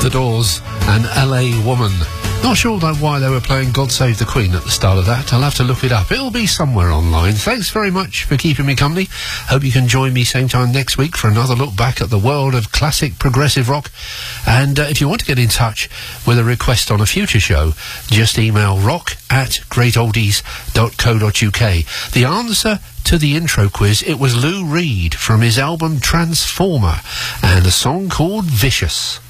The Doors and LA Woman. Not sure why they were playing God Save the Queen at the start of that. I'll have to look it up. It'll be somewhere online. Thanks very much for keeping me company. Hope you can join me same time next week for another look back at the world of classic progressive rock. And if you want to get in touch with a request on a future show, just email rock@greatoldies.co.uk. The answer to the intro quiz, it was Lou Reed from his album Transformer and a song called Vicious.